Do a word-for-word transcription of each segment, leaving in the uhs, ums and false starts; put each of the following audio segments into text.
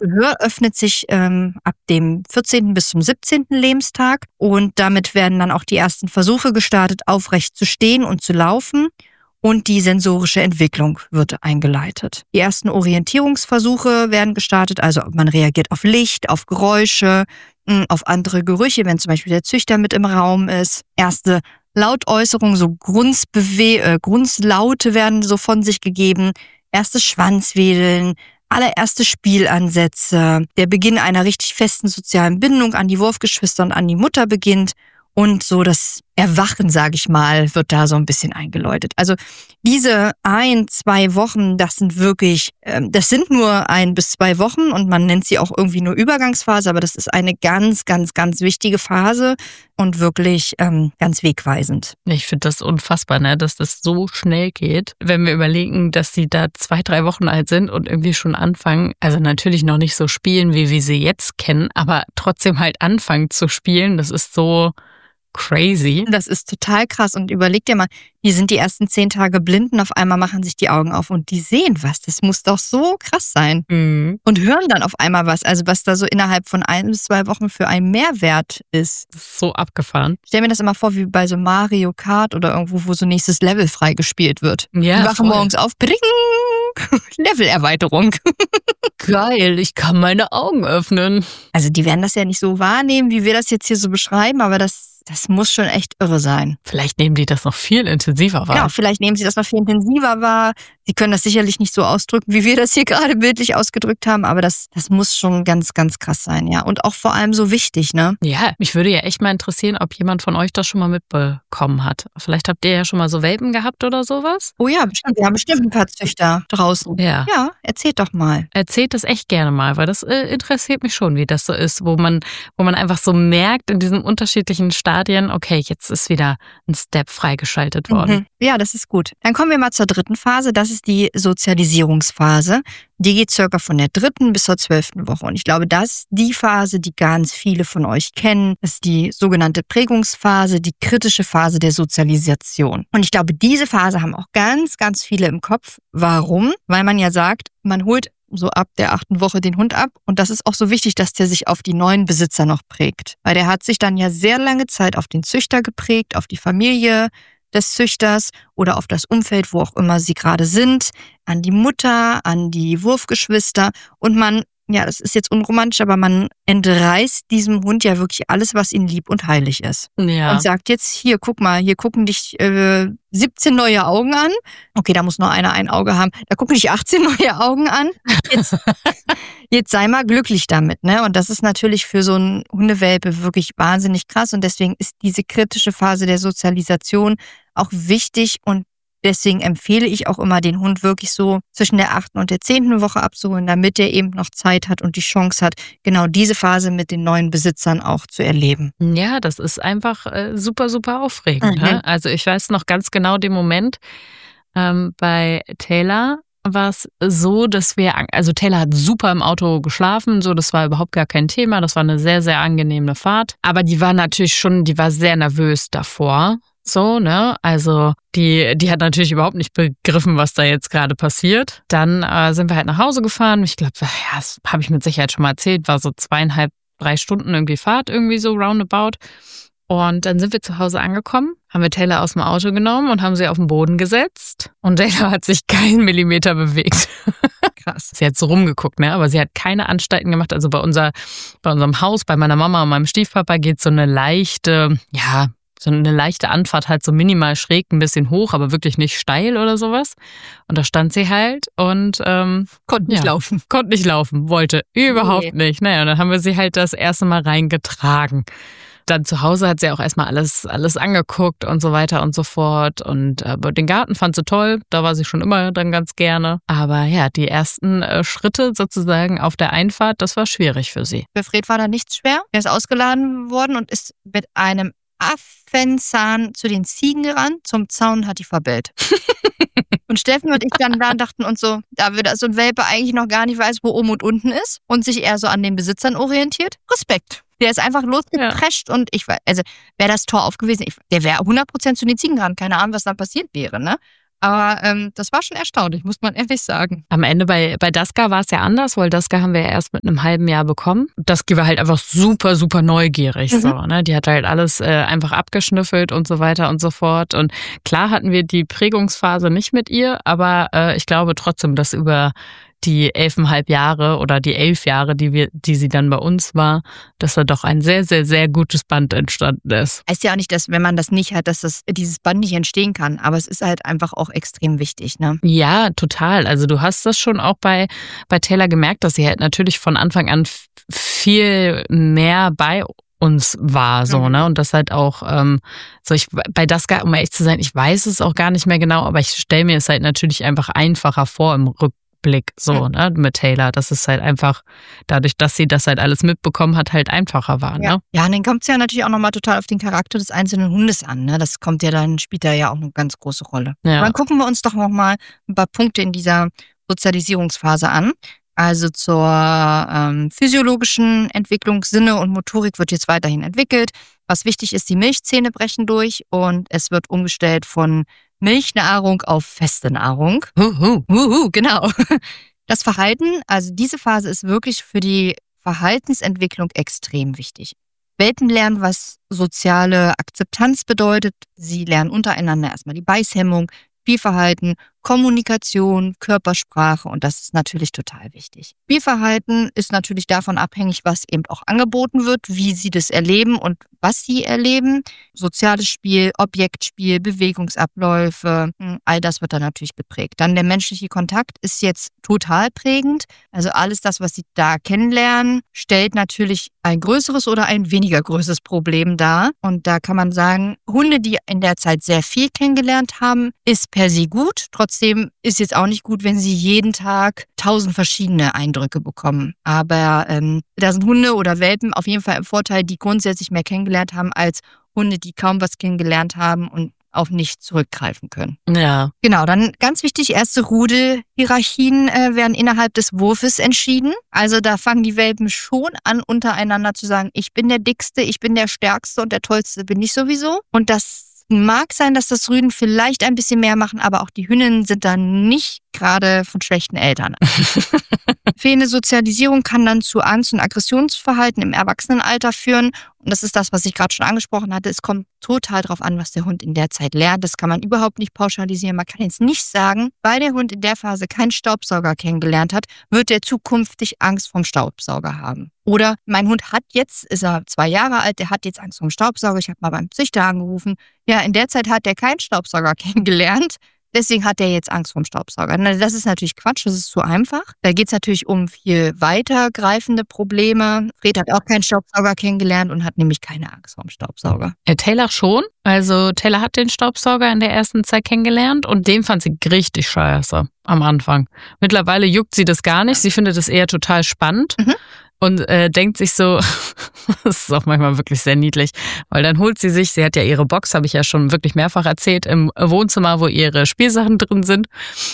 Gehör öffnet sich ähm, ab dem vierzehnten bis zum siebzehnten Lebenstag und damit werden dann auch die ersten Versuche gestartet, aufrecht zu stehen und zu laufen. Und die sensorische Entwicklung wird eingeleitet. Die ersten Orientierungsversuche werden gestartet, also man reagiert auf Licht, auf Geräusche, auf andere Gerüche, wenn zum Beispiel der Züchter mit im Raum ist. Erste Lautäußerungen, so Grunzbewe- äh, Grunzlaute werden so von sich gegeben. Erstes Schwanzwedeln, allererste Spielansätze. Der Beginn einer richtig festen sozialen Bindung an die Wurfgeschwister und an die Mutter beginnt. Und so das Erwachen, sage ich mal, wird da so ein bisschen eingeläutet. Also diese ein, zwei Wochen, das sind wirklich, ähm, das sind nur ein bis zwei Wochen und man nennt sie auch irgendwie nur Übergangsphase, aber das ist eine ganz, ganz, ganz wichtige Phase und wirklich ähm, ganz wegweisend. Ich finde das unfassbar, ne, dass das so schnell geht. Wenn wir überlegen, dass sie da zwei, drei Wochen alt sind und irgendwie schon anfangen, also natürlich noch nicht so spielen, wie wir sie jetzt kennen, aber trotzdem halt anfangen zu spielen, das ist so crazy. Das ist total krass und überleg dir mal, die sind die ersten zehn Tage blind und auf einmal machen sich die Augen auf und die sehen was. Das muss doch so krass sein. Mhm. Und hören dann auf einmal was, also was da so innerhalb von ein bis zwei Wochen für einen Mehrwert ist. Das ist so abgefahren. Stell mir das immer vor, wie bei so Mario Kart oder irgendwo, wo so nächstes Level freigespielt wird. Ja, die wachen voll. morgens auf, bring, Levelerweiterung. Geil, ich kann meine Augen öffnen. Also die werden das ja nicht so wahrnehmen, wie wir das jetzt hier so beschreiben, aber das, das muss schon echt irre sein. Vielleicht nehmen die das noch viel intensiver wahr. Ja, vielleicht nehmen sie das noch viel intensiver wahr. Sie können das sicherlich nicht so ausdrücken, wie wir das hier gerade bildlich ausgedrückt haben, aber das, das muss schon ganz, ganz krass sein, ja. Und auch vor allem so wichtig, ne? Ja, mich würde ja echt mal interessieren, ob jemand von euch das schon mal mitbekommen hat. Vielleicht habt ihr ja schon mal so Welpen gehabt oder sowas? Oh ja, bestimmt. Wir haben bestimmt ein paar Züchter draußen. Ja. Ja, erzählt doch mal. Erzählt das echt gerne mal, weil das äh, interessiert mich schon, wie das so ist, wo man, wo man einfach so merkt in diesen unterschiedlichen Stadien, okay, jetzt ist wieder ein Step freigeschaltet worden. Mhm. Ja, das ist gut. Dann kommen wir mal zur dritten Phase. Das ist die Sozialisierungsphase. Die geht circa von der dritten bis zur zwölften Woche. Und ich glaube, das ist die Phase, die ganz viele von euch kennen. Das ist die sogenannte Prägungsphase, die kritische Phase der Sozialisation. Und ich glaube, diese Phase haben auch ganz, ganz viele im Kopf. Warum? Weil man ja sagt, man holt so ab der achten Woche den Hund ab. Und das ist auch so wichtig, dass der sich auf die neuen Besitzer noch prägt. Weil der hat sich dann ja sehr lange Zeit auf den Züchter geprägt, auf die Familie des Züchters oder auf das Umfeld, wo auch immer sie gerade sind, an die Mutter, an die Wurfgeschwister. Und man, ja, das ist jetzt unromantisch, aber man entreißt diesem Hund ja wirklich alles, was ihm lieb und heilig ist. Ja. Und sagt jetzt, hier, guck mal, hier gucken dich äh, siebzehn neue Augen an. Okay, da muss nur einer ein Auge haben. Da gucken dich achtzehn neue Augen an. Jetzt, jetzt sei mal glücklich damit, ne? Und das ist natürlich für so einen Hundewelpe wirklich wahnsinnig krass. Und deswegen ist diese kritische Phase der Sozialisation auch wichtig und deswegen empfehle ich auch immer, den Hund wirklich so zwischen der achten und der zehnten Woche abzuholen, damit er eben noch Zeit hat und die Chance hat, genau diese Phase mit den neuen Besitzern auch zu erleben. Ja, das ist einfach äh, super, super aufregend. Mhm. Ne? Also ich weiß noch ganz genau den Moment ähm, bei Taylor war es so, dass wir, also Taylor hat super im Auto geschlafen, so, das war überhaupt gar kein Thema, das war eine sehr, sehr angenehme Fahrt, aber die war natürlich schon, die war sehr nervös davor. So, ne? Also die, die hat natürlich überhaupt nicht begriffen, was da jetzt gerade passiert. Dann äh, sind wir halt nach Hause gefahren. Ich glaube, ja, das habe ich mit Sicherheit schon mal erzählt, war so zweieinhalb, drei Stunden irgendwie Fahrt, irgendwie so roundabout. Und dann sind wir zu Hause angekommen, haben wir Taylor aus dem Auto genommen und haben sie auf den Boden gesetzt. Und Taylor hat sich keinen Millimeter bewegt. Krass. Sie hat so rumgeguckt, ne? Aber sie hat keine Anstalten gemacht. Also bei, unser, bei unserem Haus, bei meiner Mama und meinem Stiefpapa geht so eine leichte, ja, so eine leichte Anfahrt halt so minimal schräg, ein bisschen hoch, aber wirklich nicht steil oder sowas. Und da stand sie halt und ähm, Konnte nicht ja, laufen. Konnte nicht laufen, wollte überhaupt Nee. nicht. Naja, und dann haben wir sie halt das erste Mal reingetragen. Dann zu Hause hat sie auch erstmal alles, alles angeguckt und so weiter und so fort. Und äh, den Garten fand sie toll, da war sie schon immer dann ganz gerne. Aber ja, die ersten äh, Schritte sozusagen auf der Einfahrt, das war schwierig für sie. Für Fred war da nichts schwer. Er ist ausgeladen worden und ist mit einem Affenzahn zu den Ziegen gerannt, zum Zaun hat die verbellt. Und Steffen und ich dann da dachten uns so, da wir da so ein Welpe eigentlich noch gar nicht weiß, wo oben und unten ist und sich eher so an den Besitzern orientiert, Respekt. Der ist einfach losgeprescht ja. Und ich weiß, also wäre das Tor aufgewesen, ich, der wäre hundert Prozent zu den Ziegen gerannt, keine Ahnung, was dann passiert wäre, ne? Aber ähm, das war schon erstaunlich, muss man ehrlich sagen. Am Ende bei, bei Daska war es ja anders, weil Daska haben wir ja erst mit einem halben Jahr bekommen. Daska war halt einfach super, super neugierig. Mhm. So, ne? Die hat halt alles äh, einfach abgeschnüffelt und so weiter und so fort. Und klar hatten wir die Prägungsphase nicht mit ihr, aber äh, ich glaube trotzdem, dass über die elfeinhalb Jahre oder die elf Jahre, die wir, die sie dann bei uns war, dass da doch ein sehr, sehr, sehr gutes Band entstanden ist. Heißt ja auch nicht, dass wenn man das nicht hat, dass das, dieses Band nicht entstehen kann, aber es ist halt einfach auch extrem wichtig, ne? Ja, total. Also du hast das schon auch bei, bei Taylor gemerkt, dass sie halt natürlich von Anfang an viel mehr bei uns war, so, ne, und das halt auch, ähm, so ich, bei Daska, um ehrlich zu sein, ich weiß es auch gar nicht mehr genau, aber ich stelle mir es halt natürlich einfach einfacher vor im Rück Blick, so, ne, mit Taylor, dass es halt einfach, dadurch, dass sie das halt alles mitbekommen hat, halt einfacher war, ne? Ja, ja, und dann kommt es ja natürlich auch nochmal total auf den Charakter des einzelnen Hundes an, ne? Das kommt ja dann, spielt da ja auch eine ganz große Rolle. Ja. Dann gucken wir uns doch nochmal ein paar Punkte in dieser Sozialisierungsphase an. Also zur ähm, physiologischen Entwicklung, Sinne und Motorik wird jetzt weiterhin entwickelt. Was wichtig ist, die Milchzähne brechen durch und es wird umgestellt von Milchnahrung auf feste Nahrung. Huhu. Huhu, genau. Das Verhalten, also diese Phase ist wirklich für die Verhaltensentwicklung extrem wichtig. Welpen lernen, was soziale Akzeptanz bedeutet. Sie lernen untereinander erstmal die Beißhemmung, Spielverhalten, Kommunikation, Körpersprache und das ist natürlich total wichtig. Spielverhalten ist natürlich davon abhängig, was eben auch angeboten wird, wie sie das erleben und was sie erleben. Soziales Spiel, Objektspiel, Bewegungsabläufe, all das wird dann natürlich geprägt. Dann der menschliche Kontakt ist jetzt total prägend. Also alles das, was sie da kennenlernen, stellt natürlich ein größeres oder ein weniger größeres Problem dar. Und da kann man sagen, Hunde, die in der Zeit sehr viel kennengelernt haben, ist per se gut. Trotzdem ist jetzt auch nicht gut, wenn sie jeden Tag tausend verschiedene Eindrücke bekommen. Aber ähm, da sind Hunde oder Welpen auf jeden Fall im Vorteil, die grundsätzlich mehr kennengelernt haben, als Hunde, die kaum was kennengelernt haben und auf nichts zurückgreifen können. Ja. Genau, dann ganz wichtig, erste Rudelhierarchien äh, werden innerhalb des Wurfes entschieden. Also da fangen die Welpen schon an, untereinander zu sagen, ich bin der Dickste, ich bin der Stärkste und der Tollste bin ich sowieso. Und das mag sein, dass das Rüden vielleicht ein bisschen mehr machen, aber auch die Hündinnen sind dann nicht gerade von schlechten Eltern. Fehlende Sozialisierung kann dann zu Angst- und Aggressionsverhalten im Erwachsenenalter führen. Und das ist das, was ich gerade schon angesprochen hatte. Es kommt total drauf an, was der Hund in der Zeit lernt. Das kann man überhaupt nicht pauschalisieren. Man kann jetzt nicht sagen, weil der Hund in der Phase keinen Staubsauger kennengelernt hat, wird er zukünftig Angst vom Staubsauger haben. Oder mein Hund hat jetzt, ist er zwei Jahre alt, der hat jetzt Angst vom Staubsauger. Ich habe mal beim Züchter angerufen. Ja, in der Zeit hat er keinen Staubsauger kennengelernt. Deswegen hat er jetzt Angst vorm Staubsauger. Das ist natürlich Quatsch, das ist zu einfach. Da geht es natürlich um viel weitergreifende Probleme. Fred hat auch keinen Staubsauger kennengelernt und hat nämlich keine Angst vorm Staubsauger. Ja, Taylor schon. Also Taylor hat den Staubsauger in der ersten Zeit kennengelernt und den fand sie richtig scheiße am Anfang. Mittlerweile juckt sie das gar nicht. Sie findet es eher total spannend. Mhm. Und äh, denkt sich so, das ist auch manchmal wirklich sehr niedlich, weil dann holt sie sich, sie hat ja ihre Box, habe ich ja schon wirklich mehrfach erzählt, im Wohnzimmer, wo ihre Spielsachen drin sind.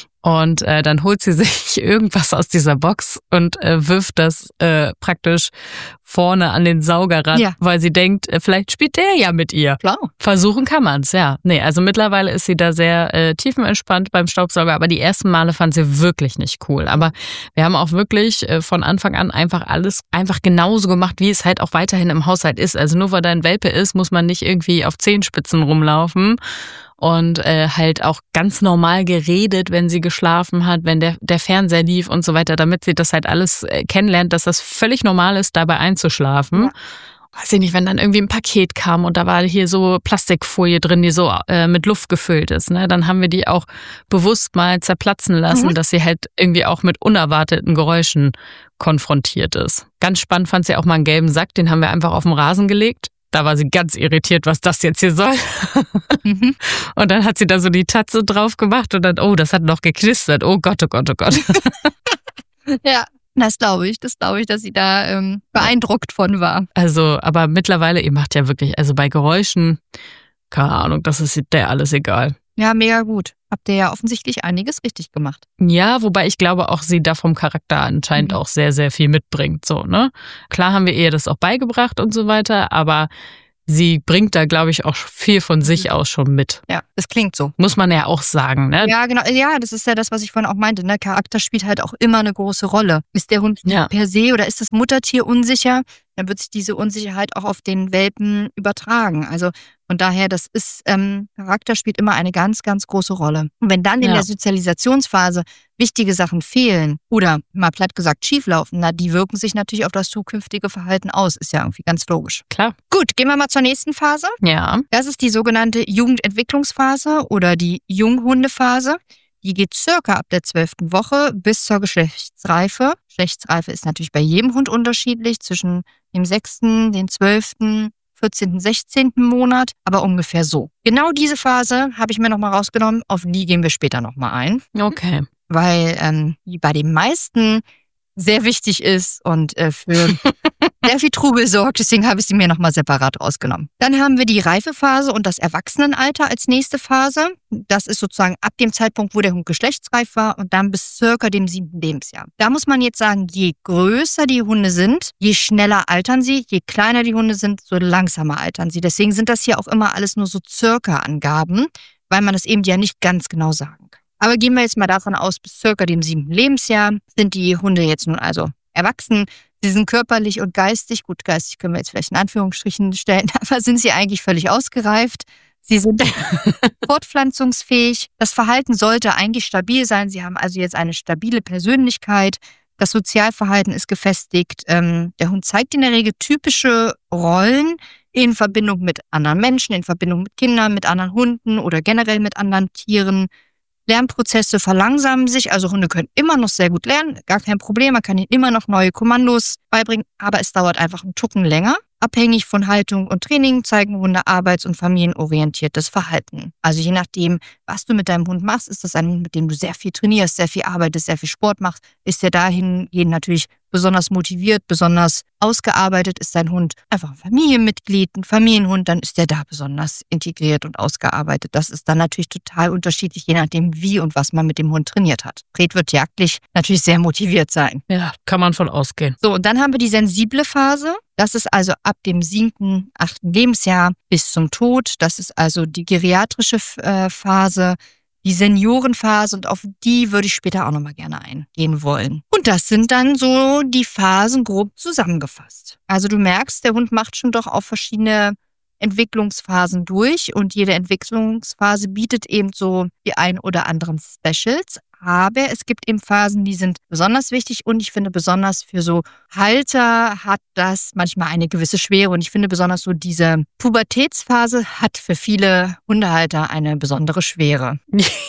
Und äh, dann holt sie sich irgendwas aus dieser Box und äh, wirft das äh, praktisch vorne an den Sauger ran, ja. Weil sie denkt, äh, vielleicht spielt der ja mit ihr. Klar. Versuchen kann man's, ja. Nee, also mittlerweile ist sie da sehr äh, tiefenentspannt beim Staubsauger, aber die ersten Male fand sie wirklich nicht cool. Aber wir haben auch wirklich äh, von Anfang an einfach alles einfach genauso gemacht, wie es halt auch weiterhin im Haushalt ist. Also nur weil da ein Welpe ist, muss man nicht irgendwie auf Zehenspitzen rumlaufen. Und äh, halt auch ganz normal geredet, wenn sie geschlafen hat, wenn der, der Fernseher lief und so weiter, damit sie das halt alles äh, kennenlernt, dass das völlig normal ist, dabei einzuschlafen. Ja. Weiß ich nicht, wenn dann irgendwie ein Paket kam und da war hier so Plastikfolie drin, die so äh, mit Luft gefüllt ist, ne, dann haben wir die auch bewusst mal zerplatzen lassen, mhm. dass sie halt irgendwie auch mit unerwarteten Geräuschen konfrontiert ist. Ganz spannend fand sie auch mal einen gelben Sack, den haben wir einfach auf den Rasen gelegt. Da war sie ganz irritiert, was das jetzt hier soll. Mhm. Und dann hat sie da so die Tatze drauf gemacht und dann, oh, das hat noch geknistert. Oh Gott, oh Gott, oh Gott. Ja, das glaube ich. Das glaube ich, dass sie da ähm, beeindruckt von war. Also, aber mittlerweile, ihr macht ja wirklich, also bei Geräuschen, keine Ahnung, das ist der alles egal. Ja, mega gut. Habt ihr ja offensichtlich einiges richtig gemacht. Ja, wobei ich glaube auch, sie da vom Charakter anscheinend mhm. auch sehr, sehr viel mitbringt. So, ne? Klar haben wir ihr das auch beigebracht und so weiter, aber sie bringt da, glaube ich, auch viel von sich aus schon mit. Ja, das klingt so. Muss man ja auch sagen, ne? Ja, genau. Ja, das ist ja das, was ich vorhin auch meinte. Ne? Charakter spielt halt auch immer eine große Rolle. Ist der Hund Ja. per se oder ist das Muttertier unsicher, dann wird sich diese Unsicherheit auch auf den Welpen übertragen. Also von daher, das ist, ähm, Charakter spielt immer eine ganz, ganz große Rolle. Und wenn dann in Ja. der Sozialisationsphase wichtige Sachen fehlen oder mal platt gesagt schieflaufen, na, die wirken sich natürlich auf das zukünftige Verhalten aus. Ist ja irgendwie ganz logisch. Klar. Gut, gehen wir mal zur nächsten Phase. Ja. Das ist die sogenannte Jugendentwicklungsphase oder die Junghundephase. Die geht circa ab der zwölften Woche bis zur Geschlechtsreife. Geschlechtsreife ist natürlich bei jedem Hund unterschiedlich, zwischen dem sechsten, den zwölften, vierzehnten, sechzehnten Monat, aber ungefähr so. Genau diese Phase habe ich mir nochmal rausgenommen, auf die gehen wir später nochmal ein, Okay. weil ähm, die bei den meisten sehr wichtig ist und äh, für sehr viel Trubel sorgt. Deswegen habe ich sie mir nochmal separat rausgenommen. Dann haben wir die Reifephase und das Erwachsenenalter als nächste Phase. Das ist sozusagen ab dem Zeitpunkt, wo der Hund geschlechtsreif war und dann bis circa dem siebten Lebensjahr. Da muss man jetzt sagen, je größer die Hunde sind, je schneller altern sie, je kleiner die Hunde sind, so langsamer altern sie. Deswegen sind das hier auch immer alles nur so circa Angaben, weil man das eben ja nicht ganz genau sagen kann. Aber gehen wir jetzt mal davon aus, bis circa dem siebten Lebensjahr sind die Hunde jetzt nun also erwachsen. Sie sind körperlich und geistig, gut, geistig können wir jetzt vielleicht in Anführungsstrichen stellen, aber sind sie eigentlich völlig ausgereift. Sie sind fortpflanzungsfähig. Das Verhalten sollte eigentlich stabil sein. Sie haben also jetzt eine stabile Persönlichkeit. Das Sozialverhalten ist gefestigt. Ähm, der Hund zeigt in der Regel typische Rollen in Verbindung mit anderen Menschen, in Verbindung mit Kindern, mit anderen Hunden oder generell mit anderen Tieren. Lernprozesse verlangsamen sich, also Hunde können immer noch sehr gut lernen, gar kein Problem, man kann ihnen immer noch neue Kommandos beibringen, aber es dauert einfach einen Tucken länger. Abhängig von Haltung und Training zeigen Hunde arbeits- und familienorientiertes Verhalten. Also je nachdem, was du mit deinem Hund machst, ist das ein Hund, mit dem du sehr viel trainierst, sehr viel arbeitest, sehr viel Sport machst, ist der dahingehend natürlich besonders motiviert, besonders ausgearbeitet. Ist dein Hund einfach ein Familienmitglied, ein Familienhund, dann ist der da besonders integriert und ausgearbeitet. Das ist dann natürlich total unterschiedlich, je nachdem, wie und was man mit dem Hund trainiert hat. Fred wird jagdlich natürlich sehr motiviert sein. Ja, kann man von ausgehen. So, und dann haben wir die sensible Phase. Das ist also ab dem siebten, achten Lebensjahr bis zum Tod. Das ist also die geriatrische äh, Phase, die Seniorenphase, und auf die würde ich später auch nochmal gerne eingehen wollen. Und das sind dann so die Phasen grob zusammengefasst. Also du merkst, der Hund macht schon doch auch verschiedene Entwicklungsphasen durch und jede Entwicklungsphase bietet eben so die ein oder anderen Specials. Aber es gibt eben Phasen, die sind besonders wichtig und ich finde besonders für so Halter hat das manchmal eine gewisse Schwere und ich finde besonders so diese Pubertätsphase hat für viele Hundehalter eine besondere Schwere.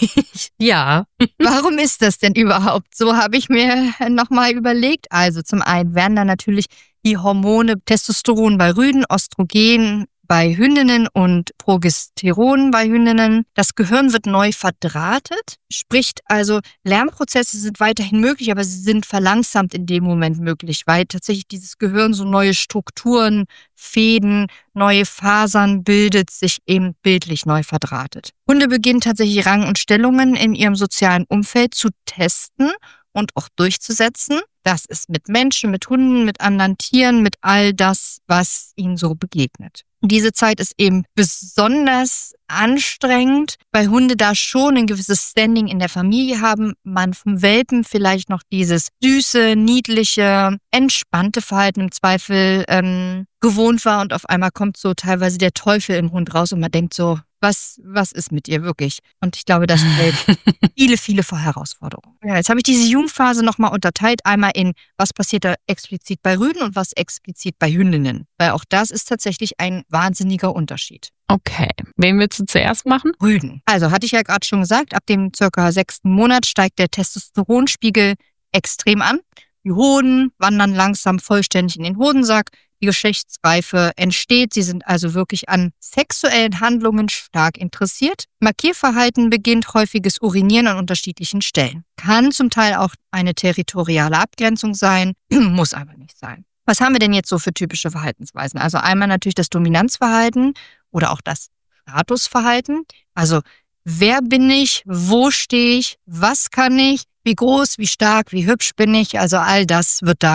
Ja. Warum ist das denn überhaupt? So habe ich mir nochmal überlegt. Also zum einen werden da natürlich die Hormone Testosteron bei Rüden, Östrogen bei Hündinnen und Progesteron bei Hündinnen. Das Gehirn wird neu verdrahtet, sprich also Lernprozesse sind weiterhin möglich, aber sie sind verlangsamt in dem Moment möglich, weil tatsächlich dieses Gehirn so neue Strukturen, Fäden, neue Fasern bildet, sich eben bildlich neu verdrahtet. Hunde beginnen tatsächlich Rang und Stellungen in ihrem sozialen Umfeld zu testen und auch durchzusetzen. Das ist mit Menschen, mit Hunden, mit anderen Tieren, mit all das, was ihnen so begegnet. Diese Zeit ist eben besonders anstrengend, weil Hunde da schon ein gewisses Standing in der Familie haben. Man vom Welpen vielleicht noch dieses süße, niedliche, entspannte Verhalten im Zweifel ähm, gewohnt war und auf einmal kommt so teilweise der Teufel im Hund raus und man denkt so, was, was ist mit ihr wirklich? Und ich glaube, das stellt viele, viele Herausforderungen. Ja, jetzt habe ich diese Jugendphase nochmal unterteilt, einmal in, was passiert da explizit bei Rüden und was explizit bei Hündinnen. Weil auch das ist tatsächlich ein wahnsinniger Unterschied. Okay. Wen willst du zuerst machen? Rüden. Also hatte ich ja gerade schon gesagt, ab dem circa sechsten Monat steigt der Testosteronspiegel extrem an. Die Hoden wandern langsam vollständig in den Hodensack. Die Geschlechtsreife entsteht. Sie sind also wirklich an sexuellen Handlungen stark interessiert. Markierverhalten beginnt, häufiges Urinieren an unterschiedlichen Stellen. Kann zum Teil auch eine territoriale Abgrenzung sein, muss aber nicht sein. Was haben wir denn jetzt so für typische Verhaltensweisen? Also einmal natürlich das Dominanzverhalten oder auch das Statusverhalten. Also wer bin ich, wo stehe ich, was kann ich, wie groß, wie stark, wie hübsch bin ich. Also all das wird da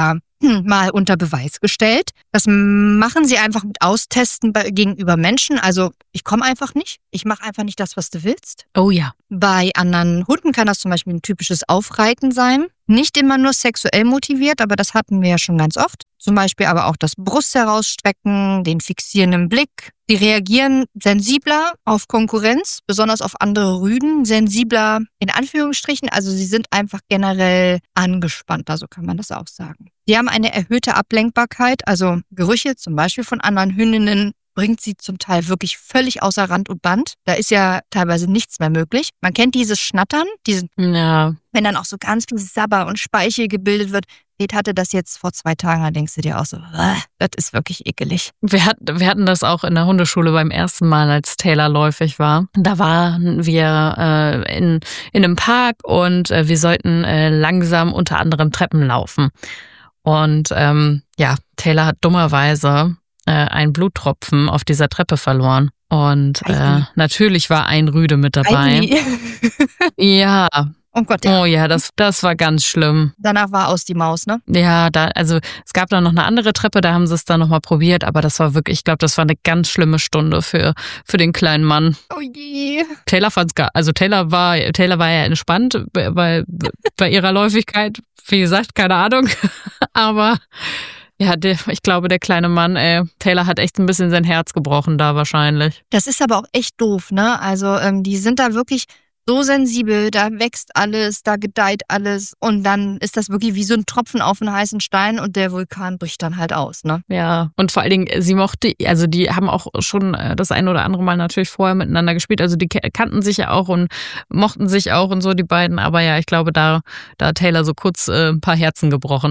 mal unter Beweis gestellt. Das machen sie einfach mit Austesten bei, gegenüber Menschen. Also ich komme einfach nicht. Ich mache einfach nicht das, was du willst. Oh ja. Bei anderen Hunden kann das zum Beispiel ein typisches Aufreiten sein. Nicht immer nur sexuell motiviert, aber das hatten wir ja schon ganz oft. Zum Beispiel aber auch das Brust herausstrecken, den fixierenden Blick. Sie reagieren sensibler auf Konkurrenz, besonders auf andere Rüden. Sensibler in Anführungsstrichen, also sie sind einfach generell angespannter, so kann man das auch sagen. Sie haben eine erhöhte Ablenkbarkeit, also Gerüche zum Beispiel von anderen Hündinnen bringt sie zum Teil wirklich völlig außer Rand und Band. Da ist ja teilweise nichts mehr möglich. Man kennt dieses Schnattern, diesen, Ja. wenn dann auch so ganz viel Sabber und Speichel gebildet wird. Pete hatte das jetzt vor zwei Tagen, da denkst du dir auch so, das ist wirklich ekelig. Wir hatten, wir hatten das auch in der Hundeschule beim ersten Mal, als Taylor läufig war. Da waren wir äh, in, in einem Park und äh, wir sollten äh, langsam unter anderem Treppen laufen. Und ähm, ja, Taylor hat dummerweise äh, einen Bluttropfen auf dieser Treppe verloren. Und äh, natürlich war ein Rüde mit dabei. Ja. Oh Gott, ja. Oh ja, das, das war ganz schlimm. Danach war aus die Maus, ne? Ja, da, also es gab da noch eine andere Treppe, da haben sie es dann nochmal probiert, aber das war wirklich, ich glaube, das war eine ganz schlimme Stunde für, für den kleinen Mann. Oh je. Taylor fand's gar, also Taylor war, Taylor war ja entspannt, weil bei ihrer Läufigkeit, wie gesagt, keine Ahnung, aber ja, der, ich glaube, der kleine Mann, ey, Taylor hat echt ein bisschen sein Herz gebrochen da wahrscheinlich. Das ist aber auch echt doof, ne? Also ähm, die sind da wirklich so sensibel, da wächst alles, da gedeiht alles und dann ist das wirklich wie so ein Tropfen auf einen heißen Stein und der Vulkan bricht dann halt aus, ne? Ja, und vor allen Dingen, sie mochte, also die haben auch schon das ein oder andere Mal natürlich vorher miteinander gespielt, also die kannten sich ja auch und mochten sich auch und so, die beiden, aber ja, ich glaube, da, da hat Taylor so kurz äh, ein paar Herzen gebrochen.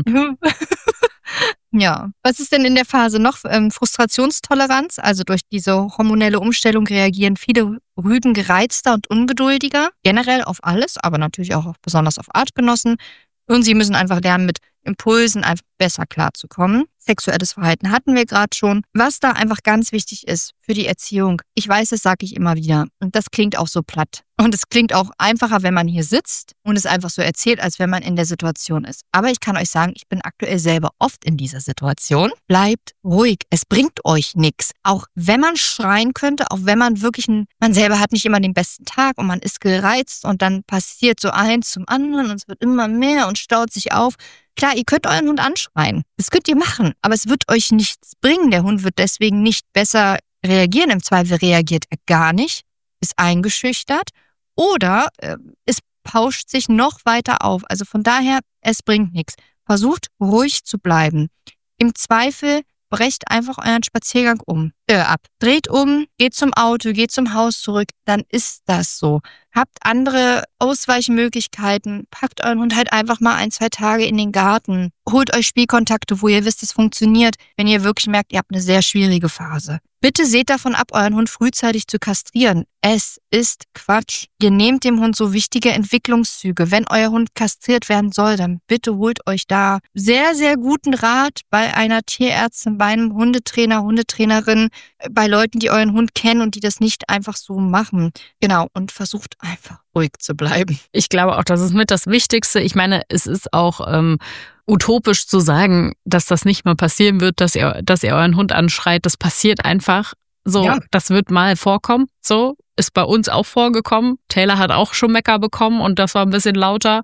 Ja, was ist denn in der Phase noch? Ähm, Frustrationstoleranz, also durch diese hormonelle Umstellung reagieren viele Rüden gereizter und ungeduldiger, generell auf alles, aber natürlich auch besonders auf Artgenossen. Und sie müssen einfach lernen, mit Impulsen einfach besser klarzukommen. Sexuelles Verhalten hatten wir gerade schon. Was da einfach ganz wichtig ist für die Erziehung, ich weiß, das sage ich immer wieder und das klingt auch so platt. Und es klingt auch einfacher, wenn man hier sitzt und es einfach so erzählt, als wenn man in der Situation ist. Aber ich kann euch sagen, ich bin aktuell selber oft in dieser Situation. Bleibt ruhig, es bringt euch nichts. Auch wenn man schreien könnte, auch wenn man wirklich, ein, man selber hat nicht immer den besten Tag und man ist gereizt und dann passiert so eins zum anderen und es wird immer mehr und staut sich auf. Klar, ihr könnt euren Hund anschreien. Das könnt ihr machen, aber es wird euch nichts bringen. Der Hund wird deswegen nicht besser reagieren. Im Zweifel reagiert er gar nicht, ist eingeschüchtert oder äh, es pauscht sich noch weiter auf. Also von daher, es bringt nichts. Versucht ruhig zu bleiben. Im Zweifel brecht einfach euren Spaziergang um, äh, ab. Dreht um, geht zum Auto, geht zum Haus zurück, dann ist das so. Habt andere Ausweichmöglichkeiten, packt euren Hund halt einfach mal ein, zwei Tage in den Garten. Holt euch Spielkontakte, wo ihr wisst, es funktioniert, wenn ihr wirklich merkt, ihr habt eine sehr schwierige Phase. Bitte seht davon ab, euren Hund frühzeitig zu kastrieren. Es ist Quatsch. Ihr nehmt dem Hund so wichtige Entwicklungszüge. Wenn euer Hund kastriert werden soll, dann bitte holt euch da sehr, sehr guten Rat bei einer Tierärztin, bei einem Hundetrainer, Hundetrainerin, bei Leuten, die euren Hund kennen und die das nicht einfach so machen. Genau, und versucht einfach ruhig zu bleiben. Ich glaube auch, das ist mit das Wichtigste. Ich meine, es ist auch ähm, utopisch zu sagen, dass das nicht mal passieren wird, dass ihr, dass ihr euren Hund anschreit. Das passiert einfach. So, ja. Das wird mal vorkommen. So, ist bei uns auch vorgekommen. Taylor hat auch schon Mecker bekommen und das war ein bisschen lauter.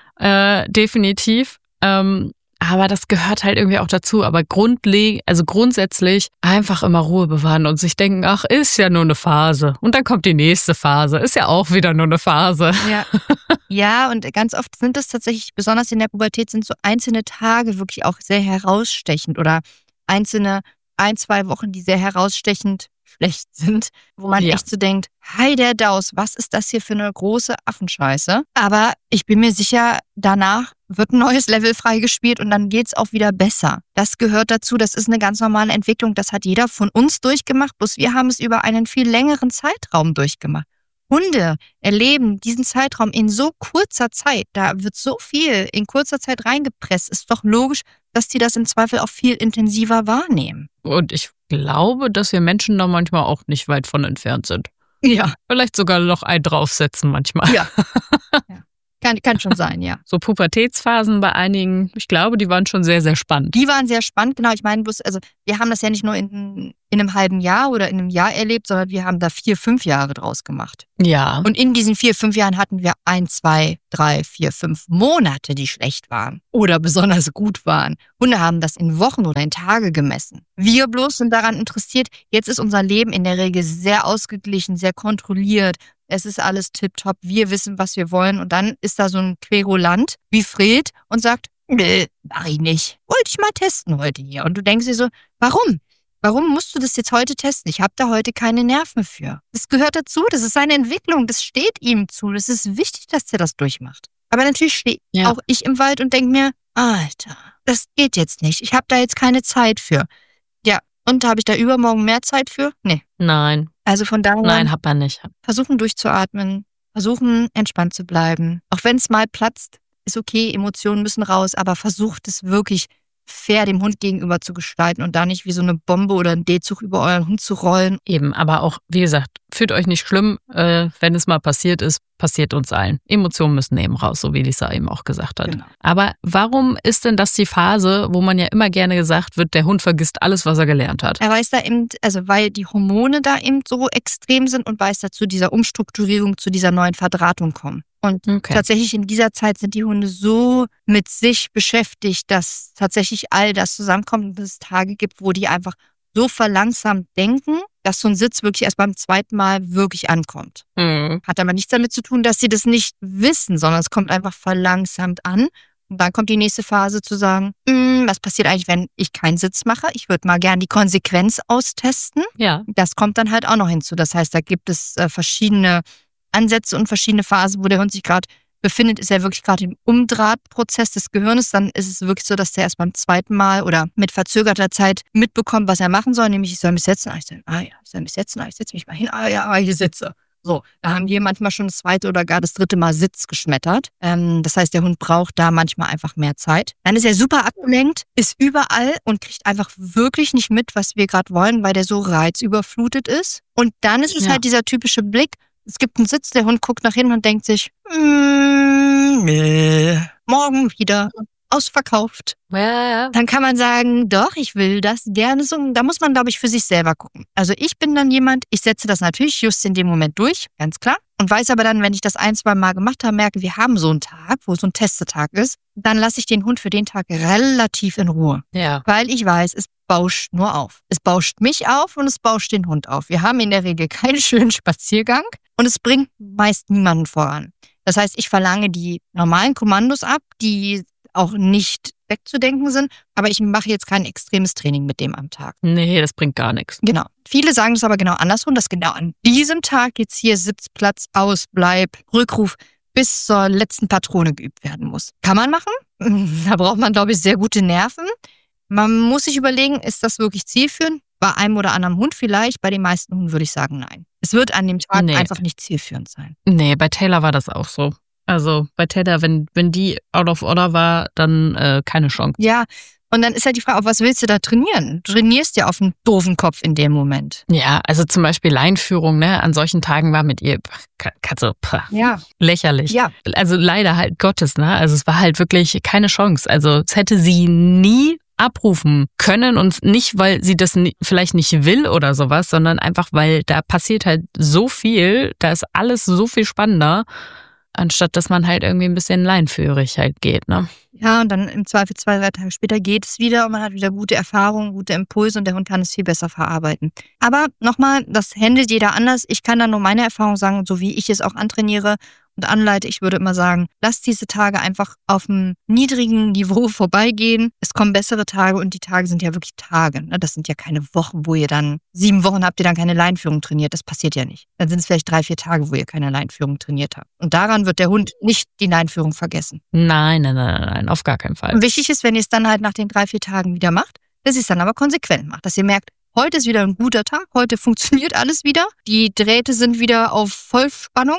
Äh, definitiv. Ähm, aber das gehört halt irgendwie auch dazu. Aber grundlegend, also grundsätzlich einfach immer Ruhe bewahren und sich denken, ach, ist ja nur eine Phase. Und dann kommt die nächste Phase. Ist ja auch wieder nur eine Phase. Ja, ja, und ganz oft sind es tatsächlich, besonders in der Pubertät, sind so einzelne Tage wirklich auch sehr herausstechend oder einzelne ein, zwei Wochen, die sehr herausstechend schlecht sind, wo man ja. echt so denkt, hi der Daus, was ist das hier für eine große Affenscheiße? Aber ich bin mir sicher, danach wird ein neues Level freigespielt und dann geht's auch wieder besser. Das gehört dazu, das ist eine ganz normale Entwicklung, das hat jeder von uns durchgemacht, bloß wir haben es über einen viel längeren Zeitraum durchgemacht. Hunde erleben diesen Zeitraum in so kurzer Zeit, da wird so viel in kurzer Zeit reingepresst, ist doch logisch, dass die das im Zweifel auch viel intensiver wahrnehmen. Und ich glaube, dass wir Menschen da manchmal auch nicht weit von entfernt sind. Ja. Vielleicht sogar noch einen draufsetzen manchmal. Ja. Ja. Kann, kann schon sein, ja. So Pubertätsphasen bei einigen, ich glaube, die waren schon sehr, sehr spannend. Die waren sehr spannend, genau. Ich meine bloß, also wir haben das ja nicht nur in, in einem halben Jahr oder in einem Jahr erlebt, sondern wir haben da vier, fünf Jahre draus gemacht. Ja. Und in diesen vier, fünf Jahren hatten wir ein, zwei, drei, vier, fünf Monate, die schlecht waren oder besonders gut waren. Hunde haben das in Wochen oder in Tage gemessen. Wir bloß sind daran interessiert, jetzt ist unser Leben in der Regel sehr ausgeglichen, sehr kontrolliert. Es ist alles tipptopp, wir wissen, was wir wollen. Und dann ist da so ein Querulant wie Fred und sagt, nö, mach ich nicht. Wollte ich mal testen heute hier. Und du denkst dir so, warum? Warum musst du das jetzt heute testen? Ich habe da heute keine Nerven für. Das gehört dazu, das ist seine Entwicklung, das steht ihm zu. Das ist wichtig, dass er das durchmacht. Aber natürlich stehe ja. auch ich im Wald und denke mir, Alter, das geht jetzt nicht. Ich habe da jetzt keine Zeit für. Ja, und habe ich da übermorgen mehr Zeit für? Nee. Nein. Also von daher. Nein, hat man nicht. Versuchen durchzuatmen, versuchen entspannt zu bleiben. Auch wenn es mal platzt, ist okay, Emotionen müssen raus, aber versucht es wirklich fair dem Hund gegenüber zu gestalten und da nicht wie so eine Bombe oder ein D-Zug über euren Hund zu rollen. Eben, aber auch, wie gesagt, fühlt euch nicht schlimm, äh, wenn es mal passiert ist, passiert uns allen. Emotionen müssen eben raus, so wie Lisa eben auch gesagt hat. Genau. Aber warum ist denn das die Phase, wo man ja immer gerne gesagt wird, der Hund vergisst alles, was er gelernt hat? Er weiß da eben, also weil die Hormone da eben so extrem sind und weil es da zu dieser Umstrukturierung, zu dieser neuen Verdrahtung kommt. Und okay. tatsächlich in dieser Zeit sind die Hunde so mit sich beschäftigt, dass tatsächlich all das zusammenkommt und es Tage gibt, wo die einfach so verlangsamt denken, dass so ein Sitz wirklich erst beim zweiten Mal wirklich ankommt. Mhm. Hat aber nichts damit zu tun, dass sie das nicht wissen, sondern es kommt einfach verlangsamt an. Und dann kommt die nächste Phase zu sagen, was passiert eigentlich, wenn ich keinen Sitz mache? Ich würde mal gern die Konsequenz austesten. Ja. Das kommt dann halt auch noch hinzu. Das heißt, da gibt es äh, verschiedene Ansätze und verschiedene Phasen, wo der Hund sich gerade befindet. Ist er wirklich gerade im Umdrahtprozess des Gehirnes, dann ist es wirklich so, dass der erst beim zweiten Mal oder mit verzögerter Zeit mitbekommt, was er machen soll, nämlich ich soll mich setzen. Ah, ich soll, ah ja, ich soll mich setzen, ah, ich setze mich mal hin, ah ja, ah, ich sitze. So, da haben wir manchmal schon das zweite oder gar das dritte Mal Sitz geschmettert. Ähm, das heißt, der Hund braucht da manchmal einfach mehr Zeit. Dann ist er super abgelenkt, ist überall und kriegt einfach wirklich nicht mit, was wir gerade wollen, weil der so reizüberflutet ist. Und dann ist es ja. halt dieser typische Blick, es gibt einen Sitz, der Hund guckt nach hinten und denkt sich, mm, nee, morgen wieder ausverkauft. Ja, ja. Dann kann man sagen, doch, ich will das gerne so. Da muss man, glaube ich, für sich selber gucken. Also ich bin dann jemand, ich setze das natürlich just in dem Moment durch, ganz klar. Und weiß aber dann, wenn ich das ein, zwei Mal gemacht habe, merke, wir haben so einen Tag, wo so ein Testetag ist, dann lasse ich den Hund für den Tag relativ in Ruhe. Ja. Weil ich weiß, es bauscht nur auf. Es bauscht mich auf und es bauscht den Hund auf. Wir haben in der Regel keinen schönen Spaziergang und es bringt meist niemanden voran. Das heißt, ich verlange die normalen Kommandos ab, die auch nicht wegzudenken sind, aber ich mache jetzt kein extremes Training mit dem am Tag. Nee, das bringt gar nichts. Genau. Viele sagen das aber genau andersrum, dass genau an diesem Tag jetzt hier Sitzplatz, Ausbleib, Rückruf bis zur letzten Patrone geübt werden muss. Kann man machen. Da braucht man, glaube ich, sehr gute Nerven. Man muss sich überlegen, ist das wirklich zielführend? Bei einem oder anderen Hund vielleicht, bei den meisten Hunden würde ich sagen, nein. Es wird an dem Tag nee. einfach nicht zielführend sein. Nee, bei Taylor war das auch so. Also bei Taylor, wenn, wenn die out of order war, dann äh, keine Chance. Ja, und dann ist halt die Frage, auf was willst du da trainieren? Du trainierst ja auf einen doofen Kopf in dem Moment. Ja, also zum Beispiel Leinführung, ne? An solchen Tagen war mit ihr Katze, pah, ja. lächerlich. Ja. Also leider halt Gottes, ne? Also es war halt wirklich keine Chance. Also es hätte sie nie abrufen können und nicht, weil sie das vielleicht nicht will oder sowas, sondern einfach, weil da passiert halt so viel, da ist alles so viel spannender, anstatt dass man halt irgendwie ein bisschen leinführig halt geht, ne? Ja, und dann im Zweifel zwei, drei Tage später geht es wieder und man hat wieder gute Erfahrungen, gute Impulse und der Hund kann es viel besser verarbeiten. Aber nochmal, das handelt jeder anders. Ich kann da nur meine Erfahrung sagen, so wie ich es auch antrainiere und anleite. Ich würde immer sagen, lasst diese Tage einfach auf einem niedrigen Niveau vorbeigehen. Es kommen bessere Tage und die Tage sind ja wirklich Tage. Ne? Das sind ja keine Wochen, wo ihr dann, sieben Wochen habt ihr dann keine Leinführung trainiert. Das passiert ja nicht. Dann sind es vielleicht drei, vier Tage, wo ihr keine Leinführung trainiert habt. Und daran wird der Hund nicht die Leinführung vergessen. Nein, nein, nein, nein, auf gar keinen Fall. Und wichtig ist, wenn ihr es dann halt nach den drei, vier Tagen wieder macht, dass ihr es dann aber konsequent macht. Dass ihr merkt, heute ist wieder ein guter Tag, heute funktioniert alles wieder. Die Drähte sind wieder auf Vollspannung.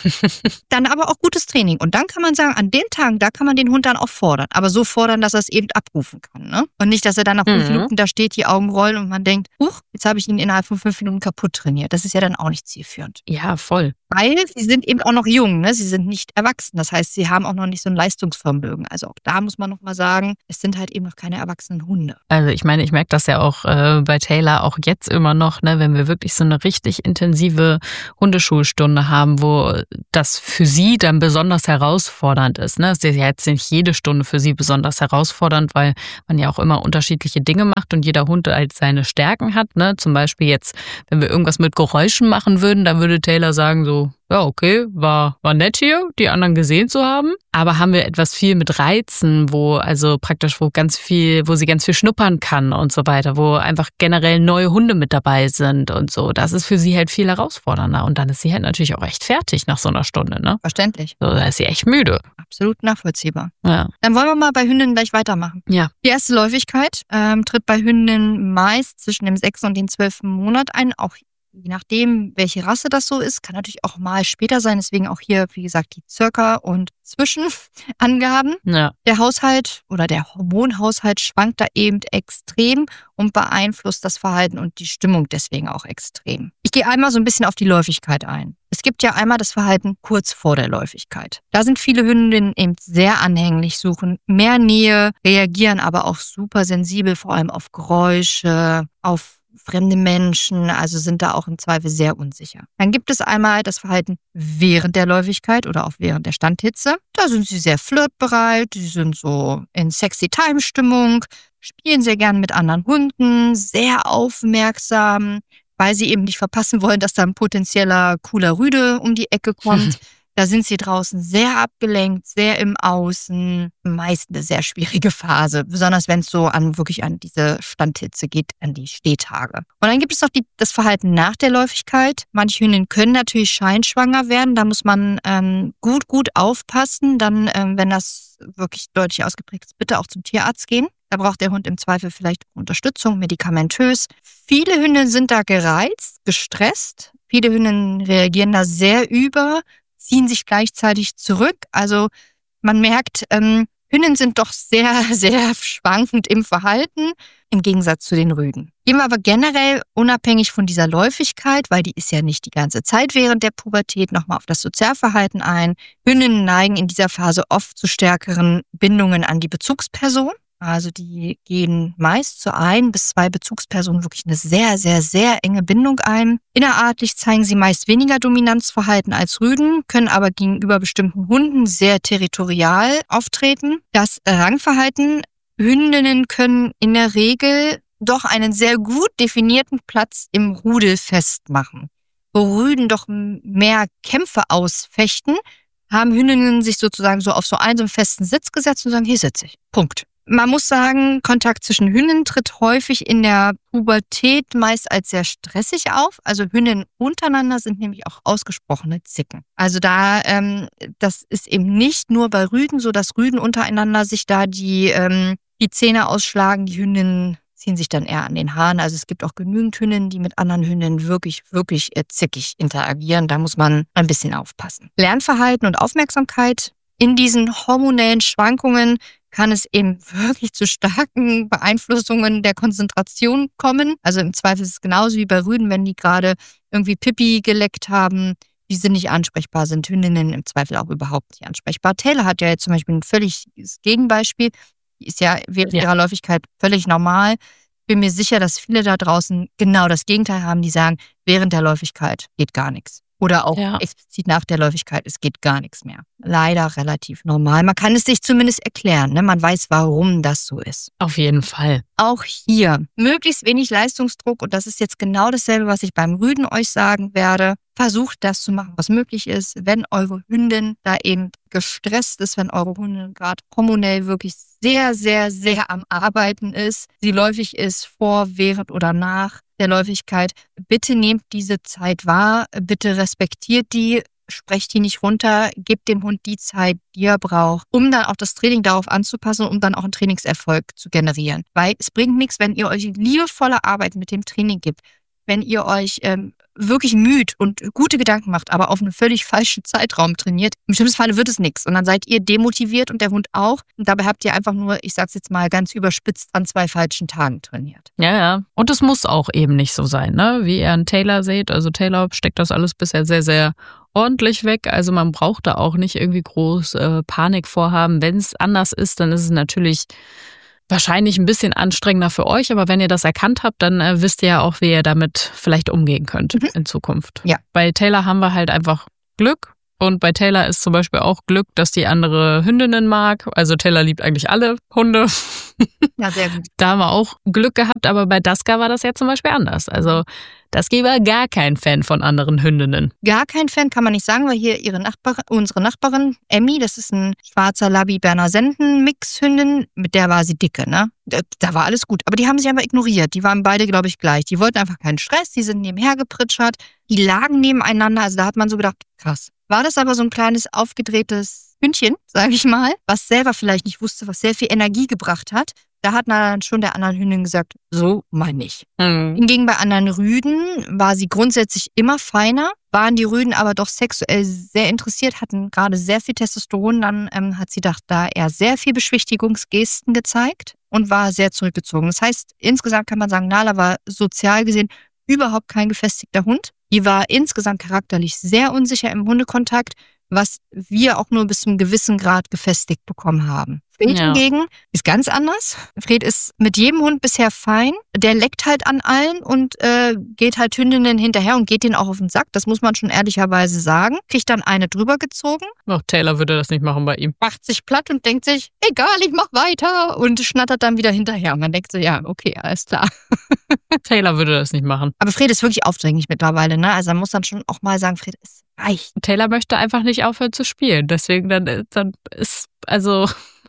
Dann aber auch gutes Training. Und dann kann man sagen, an den Tagen, da kann man den Hund dann auch fordern. Aber so fordern, dass er es eben abrufen kann. Ne? Und nicht, dass er dann nach fünf Mhm. Minuten da steht, die Augen rollen und man denkt, huch, jetzt habe ich ihn innerhalb von fünf Minuten kaputt trainiert. Das ist ja dann auch nicht zielführend. Ja, voll. Weil sie sind eben auch noch jung, ne? Sie sind nicht erwachsen. Das heißt, sie haben auch noch nicht so ein Leistungsvermögen. Also auch da muss man noch mal sagen, es sind halt eben noch keine erwachsenen Hunde. Also ich meine, ich merke das ja auch äh, bei Taylor auch jetzt immer noch, ne, wenn wir wirklich so eine richtig intensive Hundeschulstunde haben, wo das für sie dann besonders herausfordernd ist. Ne? Es ist ja jetzt nicht jede Stunde für sie besonders herausfordernd, weil man ja auch immer unterschiedliche Dinge macht und jeder Hund halt seine Stärken hat. Ne? Zum Beispiel jetzt, wenn wir irgendwas mit Geräuschen machen würden, dann würde Taylor sagen so, ja, okay, war, war nett hier, die anderen gesehen zu haben. Aber haben wir etwas viel mit Reizen, wo also praktisch, wo ganz viel, wo sie ganz viel schnuppern kann und so weiter, wo einfach generell neue Hunde mit dabei sind und so. Das ist für sie halt viel herausfordernder. Und dann ist sie halt natürlich auch echt fertig nach so einer Stunde, ne? Verständlich. So, da ist sie echt müde. Absolut nachvollziehbar. Ja. Dann wollen wir mal bei Hündinnen gleich weitermachen. Ja. Die erste Läufigkeit ähm, tritt bei Hündinnen meist zwischen dem sechsten und dem zwölften Monat ein. Auch je nachdem, welche Rasse das so ist, kann natürlich auch mal später sein. Deswegen auch hier, wie gesagt, die Circa- und Zwischenangaben. Ja. Der Haushalt oder der Hormonhaushalt schwankt da eben extrem und beeinflusst das Verhalten und die Stimmung deswegen auch extrem. Ich gehe einmal so ein bisschen auf die Läufigkeit ein. Es gibt ja einmal das Verhalten kurz vor der Läufigkeit. Da sind viele Hündinnen eben sehr anhänglich, suchen mehr Nähe, reagieren aber auch super sensibel, vor allem auf Geräusche, auf fremde Menschen, also sind da auch im Zweifel sehr unsicher. Dann gibt es einmal das Verhalten während der Läufigkeit oder auch während der Standhitze. Da sind sie sehr flirtbereit, sie sind so in Sexy-Time-Stimmung, spielen sehr gern mit anderen Hunden, sehr aufmerksam, weil sie eben nicht verpassen wollen, dass da ein potenzieller cooler Rüde um die Ecke kommt. Da sind sie draußen sehr abgelenkt, sehr im Außen. Meist eine sehr schwierige Phase, besonders wenn es so an wirklich an diese Standhitze geht, an die Stehtage. Und dann gibt es noch die, das Verhalten nach der Läufigkeit. Manche Hündinnen können natürlich scheinschwanger werden. Da muss man ähm, gut, gut aufpassen. Dann, ähm, wenn das wirklich deutlich ausgeprägt ist, bitte auch zum Tierarzt gehen. Da braucht der Hund im Zweifel vielleicht Unterstützung, medikamentös. Viele Hündinnen sind da gereizt, gestresst. Viele Hündinnen reagieren da sehr über, ziehen sich gleichzeitig zurück. Also man merkt, ähm, Hündinnen sind doch sehr, sehr schwankend im Verhalten, im Gegensatz zu den Rüden. Gehen wir aber generell unabhängig von dieser Läufigkeit, weil die ist ja nicht die ganze Zeit während der Pubertät, nochmal auf das Sozialverhalten ein. Hündinnen neigen in dieser Phase oft zu stärkeren Bindungen an die Bezugsperson. Also die gehen meist zu ein bis zwei Bezugspersonen wirklich eine sehr, sehr, sehr enge Bindung ein. Innerartlich zeigen sie meist weniger Dominanzverhalten als Rüden, können aber gegenüber bestimmten Hunden sehr territorial auftreten. Das Rangverhalten: Hündinnen können in der Regel doch einen sehr gut definierten Platz im Rudel festmachen. Wo Rüden doch mehr Kämpfe ausfechten, haben Hündinnen sich sozusagen so auf so einen, so einen festen Sitz gesetzt und sagen, hier sitze ich. Punkt. Man muss sagen, Kontakt zwischen Hündinnen tritt häufig in der Pubertät meist als sehr stressig auf. Also Hündinnen untereinander sind nämlich auch ausgesprochene Zicken. Also da, ähm, das ist eben nicht nur bei Rüden so, dass Rüden untereinander sich da die, ähm, die Zähne ausschlagen. Die Hündinnen ziehen sich dann eher an den Haaren. Also es gibt auch genügend Hündinnen, die mit anderen Hündinnen wirklich, wirklich äh, zickig interagieren. Da muss man ein bisschen aufpassen. Lernverhalten und Aufmerksamkeit: In diesen hormonellen Schwankungen kann es eben wirklich zu starken Beeinflussungen der Konzentration kommen. Also im Zweifel ist es genauso wie bei Rüden, wenn die gerade irgendwie Pipi geleckt haben, die sind nicht ansprechbar, sind Hündinnen im Zweifel auch überhaupt nicht ansprechbar. Taylor hat ja jetzt zum Beispiel ein völliges Gegenbeispiel. Die ist ja während Ja. ihrer Läufigkeit völlig normal. Bin mir sicher, dass viele da draußen genau das Gegenteil haben, die sagen, während der Läufigkeit geht gar nichts. Oder auch Ja. explizit nach der Läufigkeit, es geht gar nichts mehr. Leider relativ normal. Man kann es sich zumindest erklären, ne? Man weiß, warum das so ist. Auf jeden Fall. Auch hier möglichst wenig Leistungsdruck, und das ist jetzt genau dasselbe, was ich beim Rüden euch sagen werde. Versucht das zu machen, was möglich ist. Wenn eure Hündin da eben gestresst ist, wenn eure Hündin gerade hormonell wirklich sehr, sehr, sehr am Arbeiten ist, sie läufig ist, vor, während oder nach der Läufigkeit, bitte nehmt diese Zeit wahr, bitte respektiert die. sprecht die nicht runter, gebt dem Hund die Zeit, die er braucht, um dann auch das Training darauf anzupassen, um dann auch einen Trainingserfolg zu generieren. Weil es bringt nichts, wenn ihr euch liebevolle Arbeit mit dem Training gibt, wenn ihr euch ähm, wirklich müht und gute Gedanken macht, aber auf einen völlig falschen Zeitraum trainiert. Im schlimmsten Fall wird es nichts. Und dann seid ihr demotiviert und der Hund auch. Und dabei habt ihr einfach nur, ich sag's jetzt mal ganz überspitzt, an zwei falschen Tagen trainiert. Ja, ja. Und es muss auch eben nicht so sein, ne? Wie ihr an Taylor seht. Also Taylor steckt das alles bisher sehr, sehr ordentlich weg. Also man braucht da auch nicht irgendwie groß äh, Panik vorhaben. Wenn es anders ist, dann ist es natürlich wahrscheinlich ein bisschen anstrengender für euch, aber wenn ihr das erkannt habt, dann äh, wisst ihr ja auch, wie ihr damit vielleicht umgehen könnt mhm. in Zukunft. Ja. Bei Taylor haben wir halt einfach Glück und bei Taylor ist zum Beispiel auch Glück, dass die andere Hündinnen mag. Also Taylor liebt eigentlich alle Hunde. Ja, sehr gut. Da haben wir auch Glück gehabt, aber bei Daska war das ja zum Beispiel anders. Also Daska war gar kein Fan von anderen Hündinnen. Gar kein Fan kann man nicht sagen, weil hier ihre Nachbarin, unsere Nachbarin Emmy, das ist ein schwarzer Labby-Berner Senden-Mix-Hündin, mit der war sie dicke, ne? Da, da war alles gut. Aber die haben sich einfach ignoriert. Die waren beide, glaube ich, gleich. Die wollten einfach keinen Stress, die sind nebenher gepritschert, die lagen nebeneinander. Also da hat man so gedacht, krass. War das aber so ein kleines aufgedrehtes Hündchen, sage ich mal, was selber vielleicht nicht wusste, was sehr viel Energie gebracht hat. Da hat dann schon der anderen Hündin gesagt, so meine ich. Mhm. Hingegen bei anderen Rüden war sie grundsätzlich immer feiner, waren die Rüden aber doch sexuell sehr interessiert, hatten gerade sehr viel Testosteron. Dann ähm, hat sie doch da eher sehr viel Beschwichtigungsgesten gezeigt und war sehr zurückgezogen. Das heißt, insgesamt kann man sagen, Nala war sozial gesehen überhaupt kein gefestigter Hund. Die war insgesamt charakterlich sehr unsicher im Hundekontakt, was wir auch nur bis zu einem gewissen Grad gefestigt bekommen haben. Fred ja. hingegen ist ganz anders. Fred ist mit jedem Hund bisher fein. Der leckt halt an allen und äh, geht halt Hündinnen hinterher und geht denen auch auf den Sack. Das muss man schon ehrlicherweise sagen. Kriegt dann eine drüber gezogen. Auch Taylor würde das nicht machen bei ihm. Macht sich platt und denkt sich, egal, ich mach weiter. Und schnattert dann wieder hinterher. Und man denkt so, ja, okay, alles klar. Taylor würde das nicht machen. Aber Fred ist wirklich aufdringlich mittlerweile, ne? Also man muss dann schon auch mal sagen, Fred ist reich. Taylor möchte einfach nicht aufhören zu spielen. Deswegen dann, dann ist, also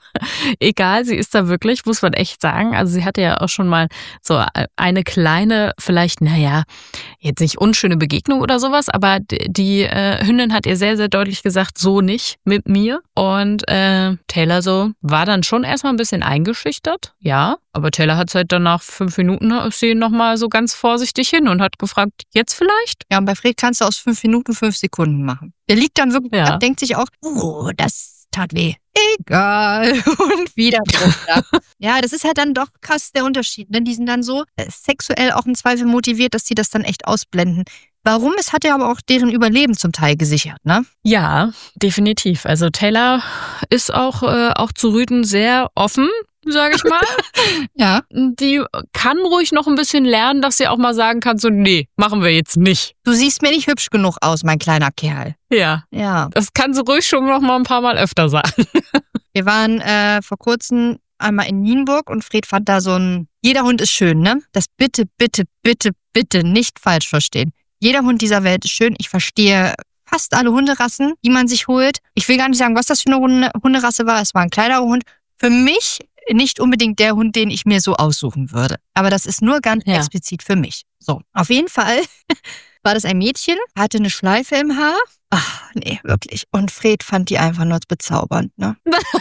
egal, sie ist da wirklich, muss man echt sagen. Also sie hatte ja auch schon mal so eine kleine, vielleicht, naja, jetzt nicht unschöne Begegnung oder sowas, aber die, die äh, Hündin hat ihr sehr, sehr deutlich gesagt, so nicht mit mir. Und äh, Taylor so war dann schon erstmal ein bisschen eingeschüchtert, ja. Aber Taylor hat halt dann nach fünf Minuten ist sie nochmal so ganz vorsichtig hin und hat gefragt, jetzt vielleicht? Ja, und bei Fred kannst du aus fünf Minuten fünf Sekunden machen. Der liegt dann wirklich, ja. denkt sich auch, oh, das tat weh. Egal. Und wieder runter. Ja, das ist halt dann doch krass der Unterschied. Ne? Die sind dann so äh, sexuell auch im Zweifel motiviert, dass die das dann echt ausblenden. Warum? Es hat ja aber auch deren Überleben zum Teil gesichert, ne? Ja, definitiv. Also Taylor ist auch, äh, auch zu Rüden sehr offen, sage ich mal. Ja. Die kann ruhig noch ein bisschen lernen, dass sie auch mal sagen kann, so nee, machen wir jetzt nicht. Du siehst mir nicht hübsch genug aus, mein kleiner Kerl. Ja. Ja. Das kann sie ruhig schon noch mal ein paar Mal öfter sagen. Wir waren äh, vor kurzem einmal in Nienburg und Fred fand da so ein, jeder Hund ist schön, ne? Das bitte, bitte, bitte, bitte nicht falsch verstehen. Jeder Hund dieser Welt ist schön. Ich verstehe fast alle Hunderassen, die man sich holt. Ich will gar nicht sagen, was das für eine Hunde- Hunderasse war. Es war ein kleinerer Hund. Für mich nicht unbedingt der Hund, den ich mir so aussuchen würde. Aber das ist nur ganz ja. explizit für mich. So, auf jeden Fall war das ein Mädchen, hatte eine Schleife im Haar. Ach, nee, wirklich. Und Fred fand die einfach nur bezaubernd, ne?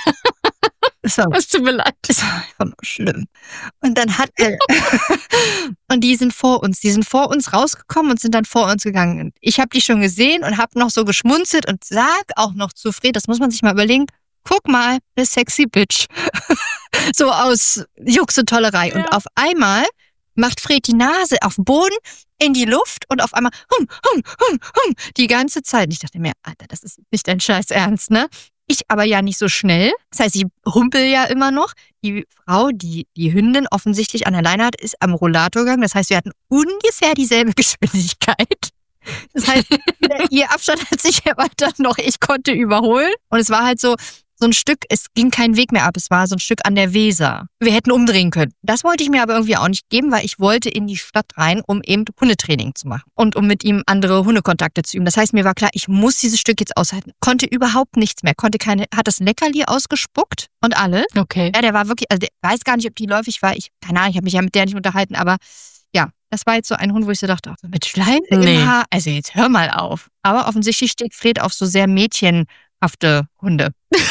Das war, es tut mir leid. Das war einfach nur schlimm. Und dann hat er, und die sind vor uns, die sind vor uns rausgekommen und sind dann vor uns gegangen. Und ich habe die schon gesehen und habe noch so geschmunzelt und sag auch noch zu Fred, das muss man sich mal überlegen, guck mal, eine sexy Bitch. So aus Jux und Tollerei. Ja. Und auf einmal macht Fred die Nase auf den Boden, in die Luft und auf einmal hum, hum, hum, hum, die ganze Zeit. Und ich dachte mir, Alter, das ist nicht dein Scheiß Ernst, ne? Ich aber ja nicht so schnell. Das heißt, ich humpel ja immer noch. Die Frau, die die Hündin offensichtlich an der Leine hat, ist am Rollator gegangen. Das heißt, wir hatten ungefähr dieselbe Geschwindigkeit. Das heißt, ihr Abstand hat sich erweitert noch. Ich konnte überholen. Und es war halt so, so ein Stück, es ging kein Weg mehr ab. Es war so ein Stück an der Weser. Wir hätten umdrehen können. Das wollte ich mir aber irgendwie auch nicht geben, weil ich wollte in die Stadt rein, um eben Hundetraining zu machen. Und um mit ihm andere Hundekontakte zu üben. Das heißt, mir war klar, ich muss dieses Stück jetzt aushalten. Konnte überhaupt nichts mehr. Konnte keine, hat das Leckerli ausgespuckt und alles. Okay. Ja, der war wirklich, also der weiß gar nicht, ob die läufig war. Ich, keine Ahnung, ich habe mich ja mit der nicht unterhalten, aber ja, das war jetzt so ein Hund, wo ich so dachte, ach, mit Schleim Nee. im Haar, also jetzt hör mal auf. Aber offensichtlich steht Fred auf so sehr mädchenhafte Hunde.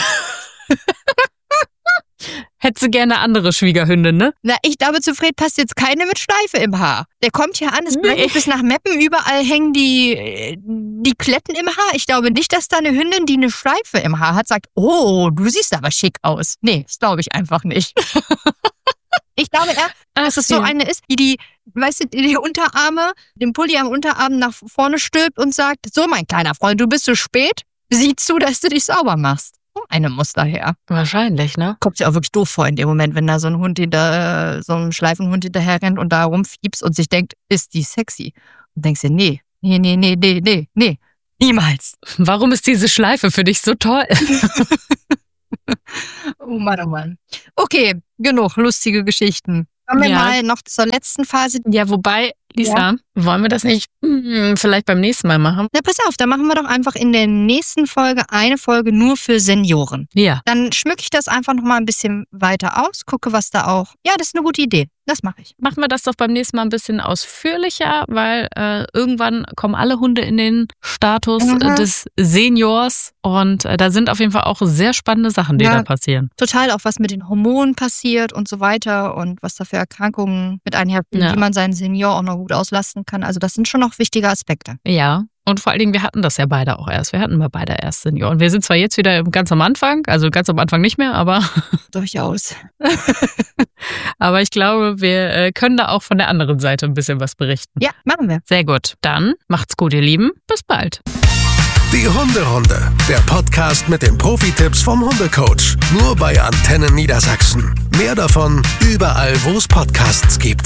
Hättest du gerne andere Schwiegerhündin, ne? Na, ich glaube, zu Fred passt jetzt keine mit Schleife im Haar. Der kommt hier an, es Nee. brennt bis nach Meppen, überall hängen die, die Kletten im Haar. Ich glaube nicht, dass da eine Hündin, die eine Schleife im Haar hat, sagt, oh, du siehst aber schick aus. Nee, das glaube ich einfach nicht. Ich glaube eher, dass es so eine ist, die die, weißt du, die Unterarme, den Pulli am Unterarm nach vorne stülpt und sagt, so mein kleiner Freund, du bist zu spät, sieh zu, dass du dich sauber machst. So eine muss daher. Wahrscheinlich, ne? Kommt sich auch wirklich doof vor in dem Moment, wenn da so ein Hund hinter, so ein Schleifenhund hinterher rennt und da rumfiebst und sich denkt, ist die sexy? Und denkst dir, nee, nee, nee, nee, nee, nee, nee, niemals. Warum ist diese Schleife für dich so toll? Oh Mann, oh Mann. Okay, genug lustige Geschichten. Kommen wir Ja. mal noch zur letzten Phase. Ja, wobei, Lisa, wollen wir das nicht hm, vielleicht beim nächsten Mal machen? Na, pass auf, da machen wir doch einfach in der nächsten Folge eine Folge nur für Senioren. Ja. Dann schmücke ich das einfach noch mal ein bisschen weiter aus, gucke, was da auch... Ja, das ist eine gute Idee. Das mache ich. Machen wir das doch beim nächsten Mal ein bisschen ausführlicher, weil äh, irgendwann kommen alle Hunde in den Status Mhm. äh, des Seniors und äh, da sind auf jeden Fall auch sehr spannende Sachen, die Ja. da passieren. Total auch, was mit den Hormonen passiert und so weiter und was da für Erkrankungen mit einhergehen, Ja. wie man seinen Senior auch noch gut auslasten kann. Also das sind schon noch wichtige Aspekte. Ja. Und vor allen Dingen, wir hatten das ja beide auch erst. Wir hatten mal beide erst Senioren. Wir sind zwar jetzt wieder ganz am Anfang, also ganz am Anfang nicht mehr, aber, Durchaus. aber ich glaube, wir äh, können da auch von der anderen Seite ein bisschen was berichten. Ja, machen wir. Sehr gut. Dann macht's gut, ihr Lieben. Bis bald. Die Hunderunde, der Podcast mit den Profi-Tipps vom Hundecoach. Nur bei Antennen Niedersachsen. Mehr davon überall, wo es Podcasts gibt.